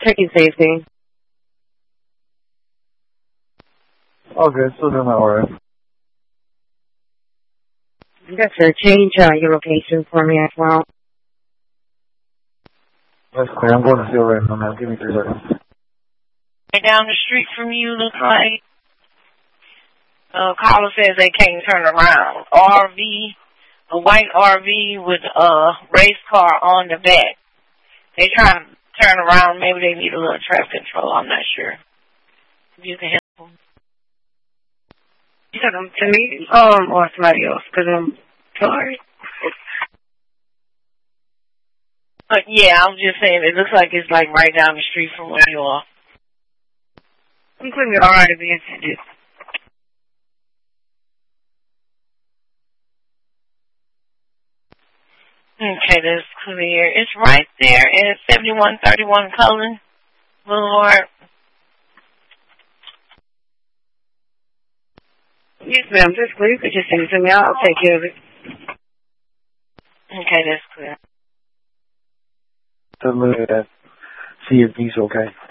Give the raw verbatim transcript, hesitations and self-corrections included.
checking safety. All good. Still doing my order. Yes, sir. Change uh, your location for me as well. That's clear. I'm going to seal right now, man. Give me three seconds. Right down the street from you, looks like. Uh, caller says they can't turn around. R V, a white R V with a race car on the back. They trying to turn around. Maybe they need a little traffic control. I'm not sure. If you can help them. You said them to me um, or somebody else? Because I'm sorry. But yeah, I'm just saying it looks like it's like right down the street from where you are. Completely alright to be intended. Okay, that's clear. It's right there at seventy-one thirty-one Cullen Boulevard. Yes, ma'am. Just clear. You could just send it to me. I'll take care of it. Okay, that's clear. So look at that. See if he's okay.